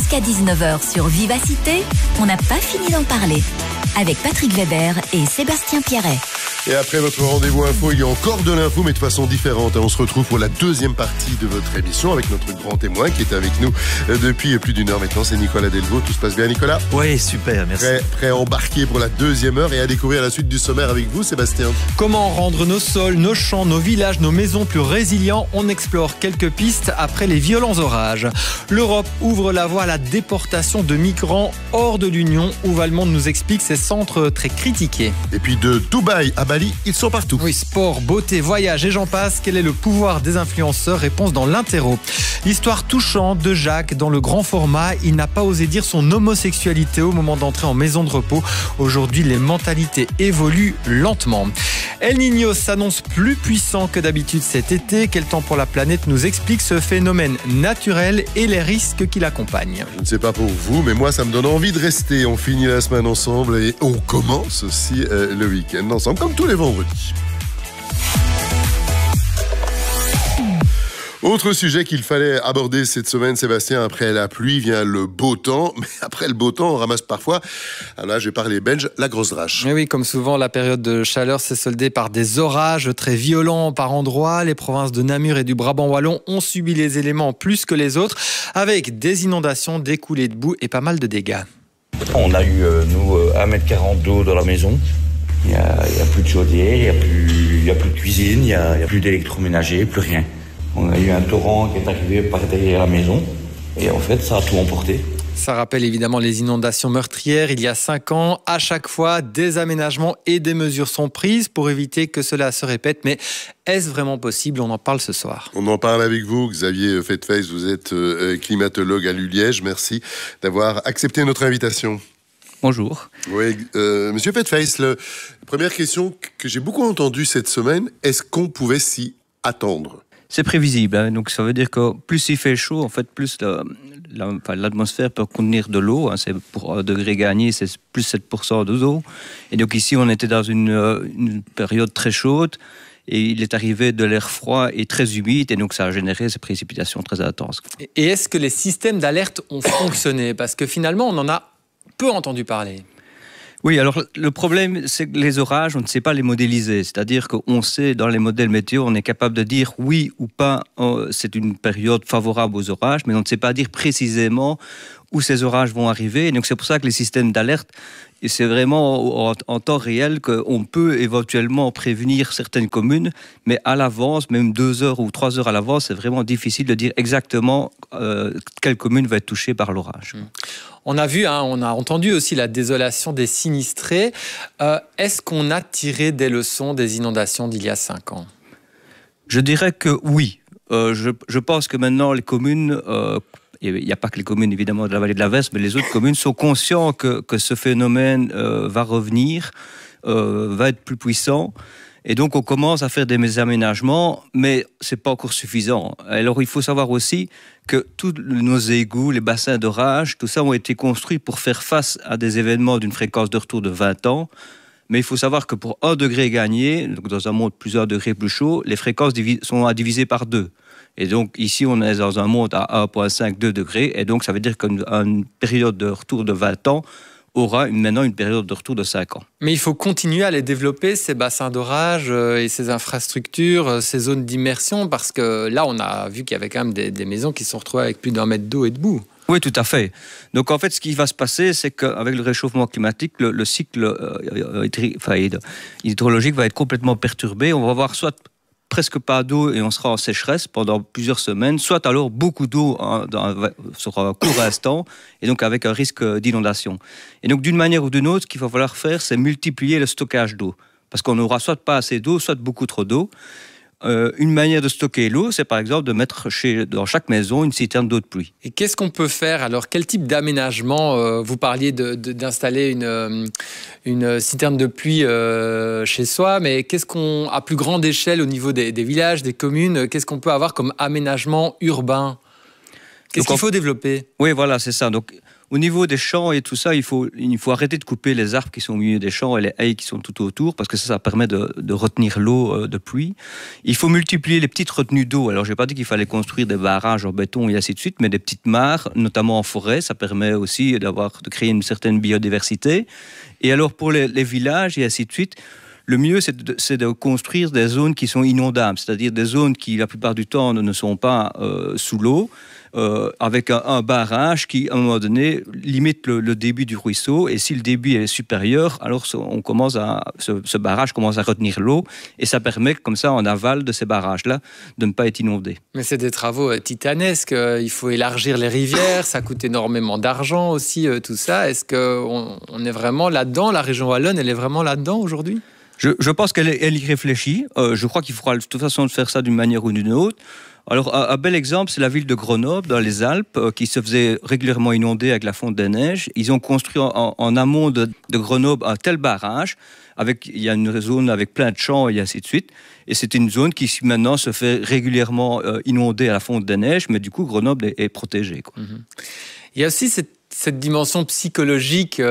jusqu'à 19h sur Vivacité, on n'a pas fini d'en parler. Avec Patrick Weber et Sébastien Pierret. Et après votre rendez-vous info, il y a encore de l'info, mais de façon différente. On se retrouve pour la deuxième partie de votre émission avec notre grand témoin qui est avec nous depuis plus d'une heure maintenant. C'est Nicolas Delvaux. Tout se passe bien, Nicolas? Oui, super, merci. Prêt à embarquer pour la deuxième heure et à découvrir la suite du sommaire avec vous, Sébastien. Comment rendre nos sols, nos champs, nos villages, nos maisons plus résilients? On explore quelques pistes après les violents orages. L'Europe ouvre la voie à la déportation de migrants hors de l'Union. Où va le monde nous explique ces centres très critiqués. Et puis de Dubaï à Bali, ils sont partout. Oui, sport, beauté, voyage et j'en passe. Quel est le pouvoir des influenceurs? Réponse dans l'interro. L'histoire touchante de Jacques dans le grand format. Il n'a pas osé dire son homosexualité au moment d'entrer en maison de repos. Aujourd'hui, les mentalités évoluent lentement. El Niño s'annonce plus puissant que d'habitude cet été. Quel temps pour la planète nous explique ce phénomène naturel et les risques qui l'accompagnent. Je ne sais pas pour vous, mais moi, ça me donne envie de rester. On finit la semaine ensemble et on commence aussi le week-end ensemble, comme tous les vendredis. Autre sujet qu'il fallait aborder cette semaine, Sébastien, après la pluie vient le beau temps. Mais après le beau temps, on ramasse parfois, alors là je vais parler belge, la grosse drache. Mais oui, comme souvent, la période de chaleur s'est soldée par des orages très violents par endroits. Les provinces de Namur et du Brabant wallon ont subi les éléments plus que les autres, avec des inondations, des coulées de boue et pas mal de dégâts. On a eu, nous, 1,40 m d'eau dans la maison. Il n'y a plus de chaudière, il n'y a plus de cuisine, il n'y a plus d'électroménager, plus rien. On a eu un torrent qui est arrivé par derrière la maison et en fait ça a tout emporté. Ça rappelle évidemment les inondations meurtrières il y a 5 ans. À chaque fois, des aménagements et des mesures sont prises pour éviter que cela se répète. Mais est-ce vraiment possible? On en parle ce soir. On en parle avec vous, Xavier Fettefeys. Vous êtes climatologue à l'ULiège. Merci d'avoir accepté notre invitation. Bonjour. Oui, Monsieur Fettefeys, la première question que j'ai beaucoup entendue cette semaine, est-ce qu'on pouvait s'y attendre? C'est prévisible, hein. Donc ça veut dire que plus il fait chaud, en fait, plus l'atmosphère peut contenir de l'eau. Hein. C'est pour 1 degré gagné, c'est plus 7% d'eau. Et donc ici, on était dans une période très chaude. Et il est arrivé de l'air froid et très humide, et donc ça a généré ces précipitations très intenses. Et est-ce que les systèmes d'alerte ont fonctionné? Parce que finalement, on en a peu entendu parler. Oui, alors le problème, c'est que les orages, on ne sait pas les modéliser. C'est-à-dire qu'on sait, dans les modèles météo, on est capable de dire oui ou pas, c'est une période favorable aux orages, mais on ne sait pas dire précisément où ces orages vont arriver. Et donc c'est pour ça que les systèmes d'alerte, c'est vraiment en temps réel qu'on peut éventuellement prévenir certaines communes, mais à l'avance, même 2 heures ou 3 heures à l'avance, c'est vraiment difficile de dire exactement quelle commune va être touchée par l'orage. On a vu, on a entendu aussi la désolation des sinistrés. Est-ce qu'on a tiré des leçons des inondations d'il y a 5 ans? Je dirais que oui. Je pense que maintenant les communes... il n'y a pas que les communes évidemment de la vallée de la Verse, mais les autres communes sont conscients que ce phénomène va revenir, va être plus puissant. Et donc on commence à faire des aménagements, mais ce n'est pas encore suffisant. Alors il faut savoir aussi que tous nos égouts, les bassins d'orage, tout ça ont été construits pour faire face à des événements d'une fréquence de retour de 20 ans. Mais il faut savoir que pour 1 degré gagné, donc dans un monde plus 1 degré plus chaud, les fréquences sont à diviser par 2. Et donc ici, on est dans un monde à 1,5, 2 degrés. Et donc ça veut dire qu'une période de retour de 20 ans aura maintenant une période de retour de 5 ans. Mais il faut continuer à les développer, ces bassins d'orage et ces infrastructures, ces zones d'immersion, parce que là, on a vu qu'il y avait quand même des maisons qui se sont retrouvées avec plus d'1 mètre d'eau et de boue. Oui, tout à fait. Donc en fait, ce qui va se passer, c'est qu'avec le réchauffement climatique, le cycle hydrologique va être complètement perturbé. On va avoir soit presque pas d'eau et on sera en sécheresse pendant plusieurs semaines, soit alors beaucoup d'eau sur un court instant, et donc avec un risque d'inondation. Et donc d'une manière ou d'une autre, ce qu'il va falloir faire, c'est multiplier le stockage d'eau. Parce qu'on n'aura soit pas assez d'eau, soit beaucoup trop d'eau. Une manière de stocker l'eau, c'est par exemple de mettre dans chaque maison une citerne d'eau de pluie. Et qu'est-ce qu'on peut faire alors? Quel type d'aménagement? Vous parliez d'installer une citerne de pluie chez soi, mais qu'est-ce qu'on, à plus grande échelle au niveau des villages, des communes, qu'est-ce qu'on peut avoir comme aménagement urbain? Qu'est-ce qu'il faut développer? Oui, voilà, c'est ça. Donc, Au niveau des champs et tout ça, il faut arrêter de couper les arbres qui sont au milieu des champs et les haies qui sont tout autour, parce que ça permet de retenir l'eau de pluie. Il faut multiplier les petites retenues d'eau. Alors, je n'ai pas dit qu'il fallait construire des barrages en béton et ainsi de suite, mais des petites mares, notamment en forêt, ça permet aussi de créer une certaine biodiversité. Et alors, pour les villages et ainsi de suite, le mieux, c'est de construire des zones qui sont inondables, c'est-à-dire des zones qui, la plupart du temps, ne sont pas sous l'eau, avec un barrage qui, à un moment donné, limite le débit du ruisseau. Et si le débit est supérieur, alors ce barrage commence à retenir l'eau. Et ça permet, comme ça, en aval de ces barrages-là, de ne pas être inondé. Mais c'est des travaux titanesques. Il faut élargir les rivières. Ça coûte énormément d'argent aussi, tout ça. Est-ce qu'on est vraiment là-dedans? La région wallonne, elle est vraiment là-dedans aujourd'hui? Je pense qu'elle y réfléchit. Je crois qu'il faudra de toute façon faire ça d'une manière ou d'une autre. Alors, un bel exemple, c'est la ville de Grenoble, dans les Alpes, qui se faisait régulièrement inonder avec la fonte des neiges. Ils ont construit en amont de Grenoble un tel barrage. Il y a une zone avec plein de champs et ainsi de suite. Et c'est une zone qui maintenant se fait régulièrement inonder à la fonte des neiges, mais du coup, Grenoble est protégée, quoi. Il y a aussi cette dimension psychologique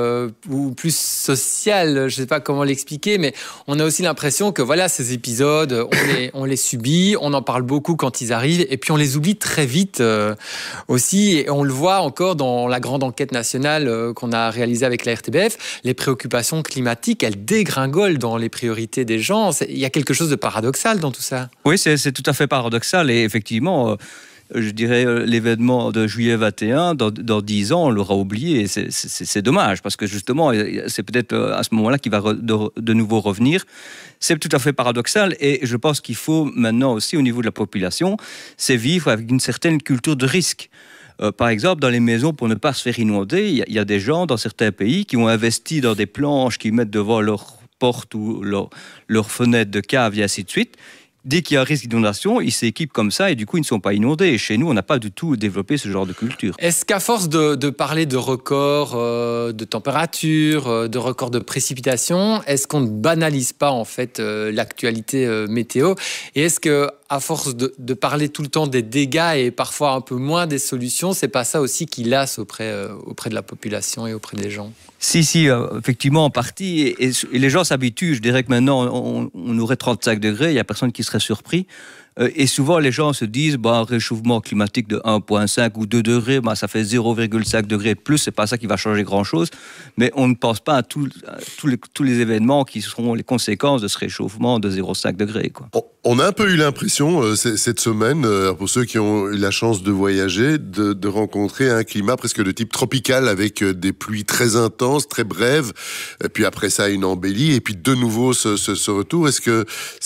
ou plus sociale, je ne sais pas comment l'expliquer, mais on a aussi l'impression que voilà, ces épisodes, on les subit, on en parle beaucoup quand ils arrivent, et puis on les oublie très vite aussi. Et on le voit encore dans la grande enquête nationale qu'on a réalisée avec la RTBF, les préoccupations climatiques, elles dégringolent dans les priorités des gens. Il y a quelque chose de paradoxal dans tout ça. Oui, c'est tout à fait paradoxal, et effectivement... je dirais, l'événement de juillet 21, dans 10 ans, on l'aura oublié. C'est dommage, parce que justement, c'est peut-être à ce moment-là qu'il va de nouveau revenir. C'est tout à fait paradoxal, et je pense qu'il faut maintenant aussi, au niveau de la population, c'est vivre avec une certaine culture de risque. Par exemple, dans les maisons, pour ne pas se faire inonder, il y a des gens dans certains pays qui ont investi dans des planches qu'ils mettent devant leur porte ou leur fenêtre de cave et ainsi de suite. Dès qu'il y a un risque d'inondation, ils s'équipent comme ça et du coup, ils ne sont pas inondés. Et chez nous, on n'a pas du tout développé ce genre de culture. Est-ce qu'à force de parler de records de température, de records de précipitation, est-ce qu'on ne banalise pas en fait l'actualité météo? Et est-ce qu'à force de parler tout le temps des dégâts et parfois un peu moins des solutions, c'est pas ça aussi qui lasse auprès de la population et auprès des gens? Si, effectivement, en partie. Et les gens s'habituent. Je dirais que maintenant, on aurait 35 degrés, il n'y a personne qui serait surpris. Et souvent, les gens se disent, un réchauffement climatique de 1,5 ou 2 degrés, ça fait 0,5 degrés de plus, c'est pas ça qui va changer grand-chose. Mais on ne pense pas à tous les événements qui seront les conséquences de ce réchauffement de 0,5 degrés, quoi. On a un peu eu l'impression, cette semaine, pour ceux qui ont eu la chance de voyager, de rencontrer un climat presque de type tropical, avec des pluies très intenses, très brèves, et puis après ça, une embellie, et puis de nouveau ce retour. Est-ce que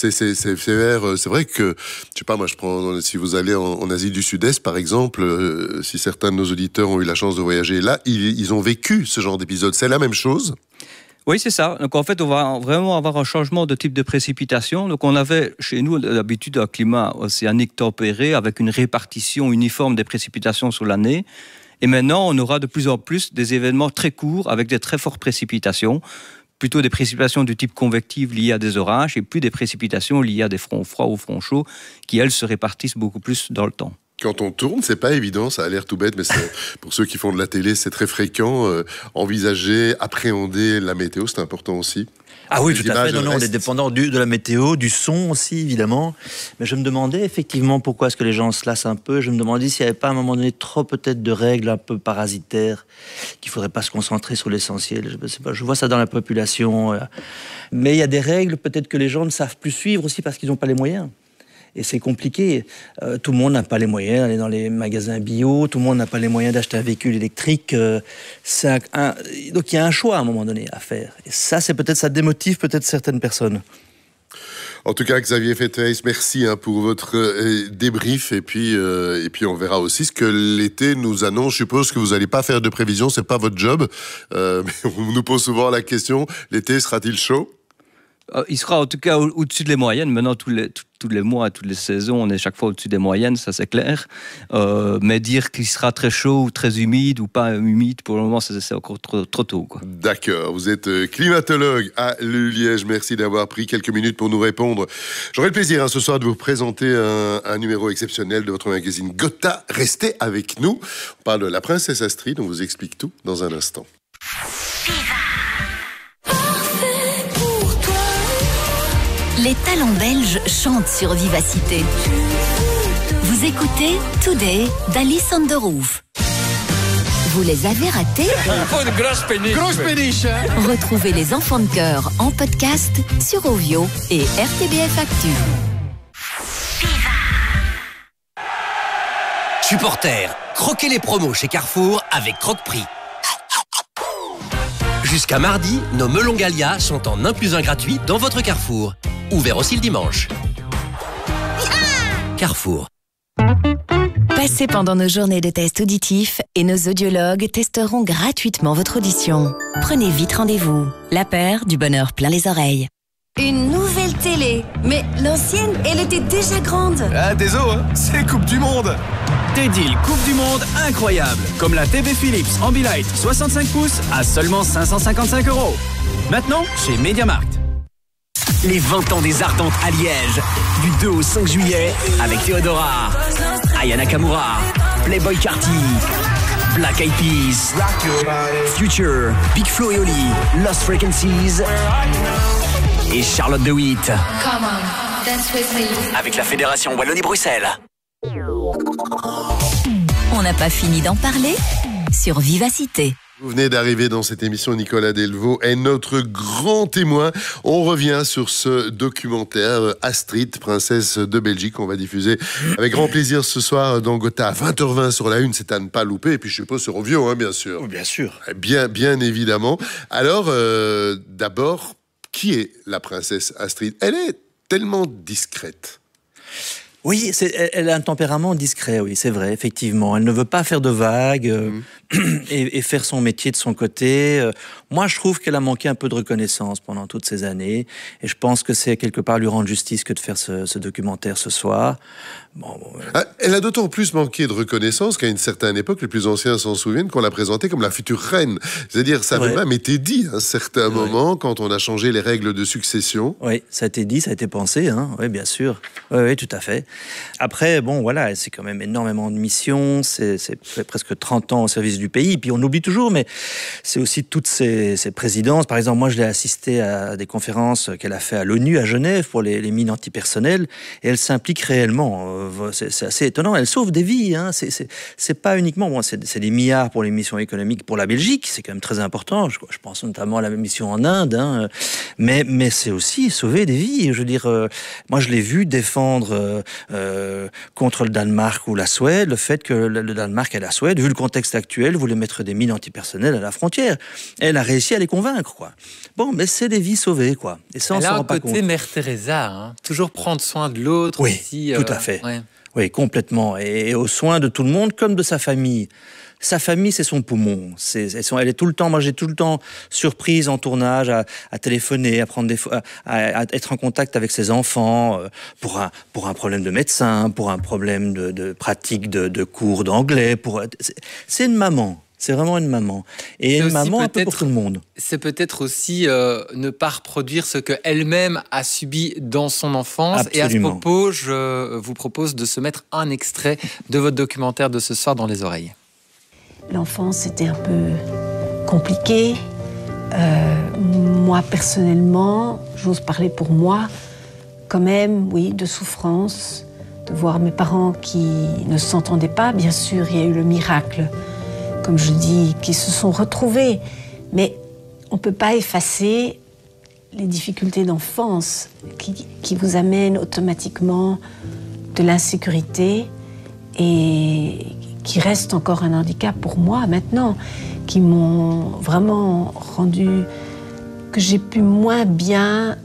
c'est vrai que, je sais pas, moi je prends, si vous allez en Asie du Sud-Est, par exemple, si certains de nos auditeurs ont eu la chance de voyager là, ils ont vécu ce genre d'épisode. C'est la même chose? Oui, c'est ça. Donc, en fait, on va vraiment avoir un changement de type de précipitation. Donc, on avait chez nous d'habitude un climat océanique tempéré avec une répartition uniforme des précipitations sur l'année. Et maintenant, on aura de plus en plus des événements très courts avec des très fortes précipitations. Plutôt des précipitations du type convective liées à des orages et plus des précipitations liées à des fronts froids ou fronts chauds qui, elles, se répartissent beaucoup plus dans le temps. Quand on tourne, c'est pas évident, ça a l'air tout bête, mais pour ceux qui font de la télé, c'est très fréquent. Envisager, appréhender la météo, c'est important aussi. Ah oui, tout à fait. Non, on est dépendant de la météo, du son aussi, évidemment. Mais je me demandais effectivement pourquoi est-ce que les gens se lassent un peu. Je me demandais s'il n'y avait pas à un moment donné trop peut-être de règles un peu parasitaires, qu'il ne faudrait pas se concentrer sur l'essentiel. Je ne sais pas, je vois ça dans la population. Mais il y a des règles peut-être que les gens ne savent plus suivre aussi parce qu'ils n'ont pas les moyens. Et c'est compliqué. Tout le monde n'a pas les moyens d'aller dans les magasins bio, tout le monde n'a pas les moyens d'acheter un véhicule électrique. Donc il y a un choix à un moment donné à faire. Et ça, ça démotive peut-être certaines personnes. En tout cas, Xavier Fetheis, merci pour votre débrief. Et puis on verra aussi ce que l'été nous annonce. Je suppose que vous n'allez pas faire de prévision, c'est pas votre job. Mais on nous pose souvent la question, l'été sera-t-il chaud ? Il sera en tout cas au-dessus des moyennes. Maintenant, tous les mois, toutes les saisons, on est chaque fois au-dessus des moyennes, ça c'est clair. Mais dire qu'il sera très chaud ou très humide ou pas humide, pour le moment, c'est encore trop tôt, quoi. D'accord, vous êtes climatologue à Liège. Merci d'avoir pris quelques minutes pour nous répondre. J'aurai le plaisir ce soir de vous présenter un numéro exceptionnel de votre magazine Gotha. Restez avec nous. On parle de la princesse Astrid, on vous explique tout dans un instant. Les talents belges chantent sur Vivacité. Vous écoutez Today d'Alice on the Roof. Vous les avez ratés? Une grosse péniche. Retrouvez les enfants de cœur en podcast sur Ovio et RTBF Actu. Supporters, croquez les promos chez Carrefour avec Croque-Prix. Jusqu'à mardi, nos melons Gallia sont en 1+1 gratuit dans votre Carrefour. Ouvert aussi le dimanche. Carrefour. Passez pendant nos journées de tests auditifs et nos audiologues testeront gratuitement votre audition. Prenez vite rendez-vous. La paire du bonheur plein les oreilles. Une nouvelle télé. Mais l'ancienne, elle était déjà grande. Ah, désolé, c'est Coupe du Monde. Des deals Coupe du Monde incroyables. Comme la TV Philips Ambilight 65 pouces à seulement 555 €. Maintenant, chez MediaMarkt. Les 20 ans des Ardentes à Liège. Du 2 au 5 juillet, avec Théodora, Aya Nakamura, Playboy Carti, Black Eyed Peas, Future, Big Flo et Oli, Lost Frequencies et Charlotte de Witt. Avec la Fédération Wallonie-Bruxelles. On n'a pas fini d'en parler sur Vivacité. Vous venez d'arriver dans cette émission, Nicolas Delvaux est notre grand témoin. On revient sur ce documentaire Astrid, princesse de Belgique, qu'on va diffuser avec grand plaisir ce soir dans Gotha à 20h20 sur la 1, c'est à ne pas louper. Et puis je suppose sur Ovio, bien sûr. Oh, bien sûr. Bien évidemment. Alors, d'abord, qui est la princesse Astrid? Elle est tellement discrète. Oui, elle a un tempérament discret, oui, c'est vrai, effectivement. Elle ne veut pas faire de vagues et faire son métier de son côté. Moi, je trouve qu'elle a manqué un peu de reconnaissance pendant toutes ces années. Et je pense que c'est quelque part lui rendre justice que de faire ce documentaire ce soir. Elle a d'autant plus manqué de reconnaissance qu'à une certaine époque, les plus anciens s'en souviennent, qu'on l'a présentée comme la future reine. C'est-à-dire, ça avait même été dit à un certain moment, quand on a changé les règles de succession. Oui, ça a été dit, ça a été pensé, hein. Oui, bien sûr. Oui, tout à fait. Après, voilà, c'est quand même énormément de missions, c'est presque 30 ans au service du pays, puis on oublie toujours, mais c'est aussi toutes ces présidences. Par exemple, moi, je l'ai assisté à des conférences qu'elle a fait à l'ONU, à Genève, pour les mines antipersonnelles, et elle s'implique réellement. C'est assez étonnant, elle sauve des vies, hein. C'est pas uniquement, c'est des milliards pour les missions économiques pour la Belgique, c'est quand même très important, je pense notamment à la mission en Inde, hein. Mais c'est aussi sauver des vies. Je veux dire, moi, je l'ai vu défendre contre le Danemark ou la Suède, le fait que le Danemark et la Suède, vu le contexte actuel, voulaient mettre des mines antipersonnelles à la frontière. Elle a réussi à les convaincre, quoi. Bon, mais c'est des vies sauvées, quoi. Et ça, on s'en rend pas compte. Elle a un côté Mère Teresa, hein. Toujours prendre soin de l'autre. Oui, aussi, tout à fait. Ouais. Oui, complètement. Et aux soins de tout le monde, comme de sa famille. Sa famille, c'est son poumon. Elle est tout le temps. Moi, j'ai tout le temps surprise en tournage à téléphoner, à prendre à être en contact avec ses enfants pour un problème de médecin, pour un problème de pratique de cours d'anglais. C'est une maman. C'est vraiment une maman. Et une maman un peu pour tout le monde. C'est peut-être aussi ne pas reproduire ce qu'elle-même a subi dans son enfance. Absolument. Et à ce propos, je vous propose de se mettre un extrait de votre documentaire de ce soir dans les oreilles. L'enfance était un peu compliquée. Moi, personnellement, j'ose parler pour moi, quand même, oui, de souffrance, de voir mes parents qui ne s'entendaient pas. Bien sûr, il y a eu le miracle, comme je dis, qui se sont retrouvés. Mais on ne peut pas effacer les difficultés d'enfance qui vous amènent automatiquement de l'insécurité et qui restent encore un handicap pour moi maintenant, qui m'ont vraiment rendu que j'ai pu moins bien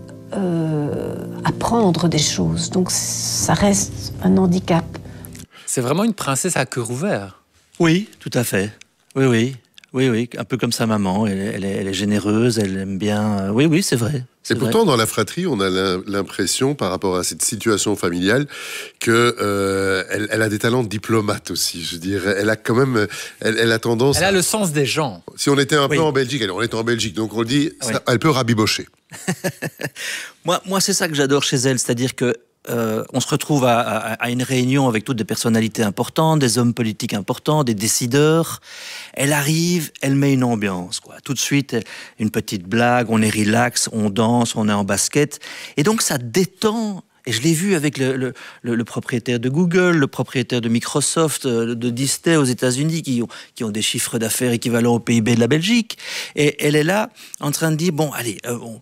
apprendre des choses. Donc ça reste un handicap. C'est vraiment une princesse à cœur ouvert. Oui, tout à fait. Oui. Oui, un peu comme sa maman. Elle est généreuse, elle aime bien. Oui, c'est vrai. Et pourtant, dans la fratrie, on a l'impression, par rapport à cette situation familiale, que elle a des talents de diplomate aussi. Je veux dire, elle a quand même, elle a tendance. Elle a le sens des gens. Si on était un peu en Belgique, on est en Belgique, donc on le dit, elle peut rabibocher. Moi, c'est ça que j'adore chez elle, c'est-à-dire que on se retrouve à une réunion avec toutes des personnalités importantes, des hommes politiques importants, des décideurs. Elle arrive, elle met une ambiance, quoi. Tout de suite, une petite blague, on est relax, on danse, on est en basket. Et donc, ça détend. Et je l'ai vu avec le propriétaire de Google, le propriétaire de Microsoft, de Disney aux États-Unis, qui ont des chiffres d'affaires équivalents au PIB de la Belgique. Et elle est là, en train de dire, bon, allez,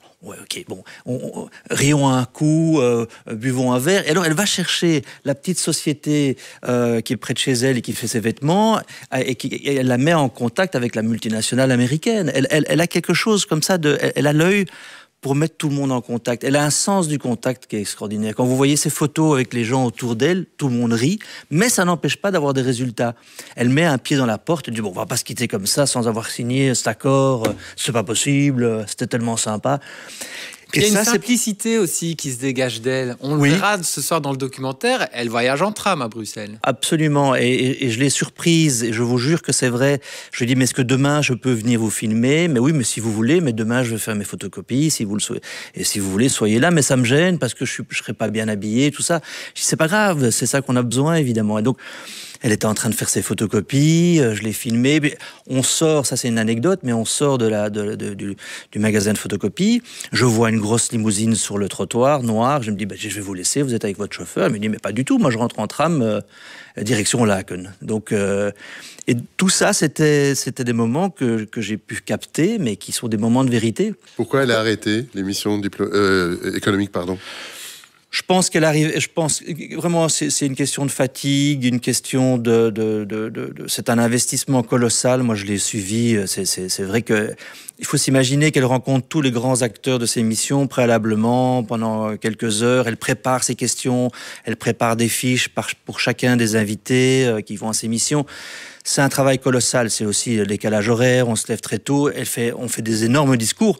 rions un coup, buvons un verre. Et alors, elle va chercher la petite société qui est près de chez elle et qui fait ses vêtements, et elle la met en contact avec la multinationale américaine. Elle a quelque chose comme ça, elle a l'œil pour mettre tout le monde en contact. Elle a un sens du contact qui est extraordinaire. Quand vous voyez ces photos avec les gens autour d'elle, tout le monde rit, mais ça n'empêche pas d'avoir des résultats. Elle met un pied dans la porte et dit, bon, on va pas se quitter comme ça sans avoir signé cet accord, c'est pas possible, c'était tellement sympa. Il y a une simplicité aussi qui se dégage d'elle. On le verra ce soir dans le documentaire, elle voyage en tram à Bruxelles. Absolument, et je l'ai surprise, et je vous jure que c'est vrai. Je lui ai dit, mais est-ce que demain je peux venir vous filmer? Mais oui, mais si vous voulez, mais demain je vais faire mes photocopies, si vous le souhaitez. Et si vous voulez, soyez là, mais ça me gêne parce que je serai pas bien habillé, tout ça. Je dis, c'est pas grave, c'est ça qu'on a besoin, évidemment. Et donc, elle était en train de faire ses photocopies, je l'ai filmé. On sort, ça c'est une anecdote, mais on sort du magasin de photocopie. Je vois une grosse limousine sur le trottoir, noire. Je me dis, je vais vous laisser, vous êtes avec votre chauffeur. Elle me dit, mais pas du tout, moi je rentre en tram, direction Laken. Donc, et tout ça, c'était des moments que j'ai pu capter, mais qui sont des moments de vérité. Pourquoi elle a arrêté l'émission économique, pardon? Je pense qu'elle arrive. Je pense vraiment, c'est une question de fatigue, une question c'est un investissement colossal. Moi, je l'ai suivi. C'est vrai que il faut s'imaginer qu'elle rencontre tous les grands acteurs de ces émissions préalablement pendant quelques heures. Elle prépare ses questions, elle prépare des fiches pour chacun des invités qui vont à ces émissions. C'est un travail colossal. C'est aussi le décalage horaire. On se lève très tôt. On fait des énormes discours.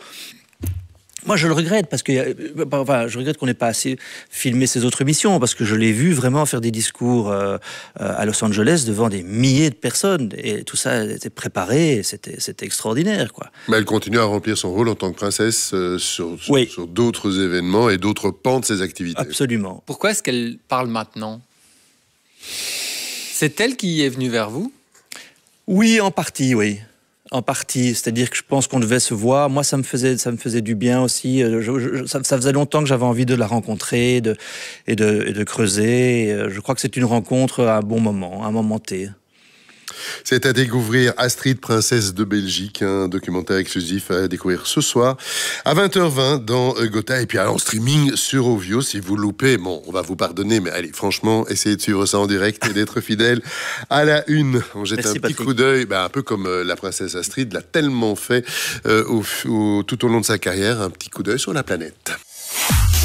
Moi, je le regrette parce que, je regrette qu'on n'ait pas assez filmé ces autres émissions parce que je l'ai vu vraiment faire des discours à Los Angeles devant des milliers de personnes et tout ça était préparé, et c'était extraordinaire, quoi. Mais elle continue à remplir son rôle en tant que princesse sur d'autres événements et d'autres pans de ses activités. Absolument. Pourquoi est-ce qu'elle parle maintenant? C'est elle qui est venue vers vous? Oui, en partie, oui. En partie, c'est-à-dire que je pense qu'on devait se voir. Moi, ça me faisait du bien aussi. Ça faisait longtemps que j'avais envie de la rencontrer et de creuser. Et je crois que c'est une rencontre à un bon moment, un moment T. C'est à découvrir Astrid, princesse de Belgique, un documentaire exclusif à découvrir ce soir à 20h20 dans Gotha et puis en streaming sur Ovio. Si vous loupez, bon, on va vous pardonner, mais allez, franchement, essayez de suivre ça en direct et d'être fidèle à la une. On jette un petit coup d'œil, un peu comme la princesse Astrid l'a tellement fait tout au long de sa carrière, un petit coup d'œil sur la planète.